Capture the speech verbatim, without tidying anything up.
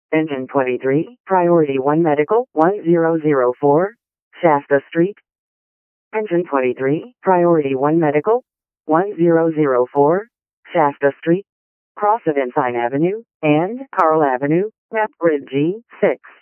Engine twenty-three, Priority one Medical, one zero zero four, Shasta Street. Engine twenty-three, Priority one Medical, one zero zero four, Shasta Street, cross of Ensign Avenue, and Carl Avenue, map grid G six.